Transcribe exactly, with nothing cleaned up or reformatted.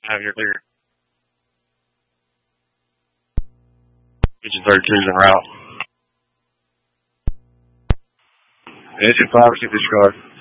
Have your clear. Engine thirty-two is en route. Engine five, receive disregard.